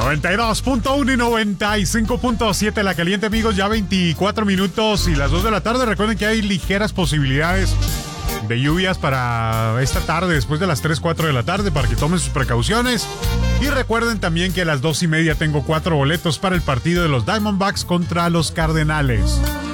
92.1 y 95.7 La Caliente, amigos, ya 24 minutos y las 2 de la tarde. Recuerden que hay ligeras posibilidades de lluvias para esta tarde, después de las 3, 4 de la tarde, para que tomen sus precauciones. Y recuerden también que a las 2:30 tengo 4 boletos para el partido de los Diamondbacks contra los Cardenales.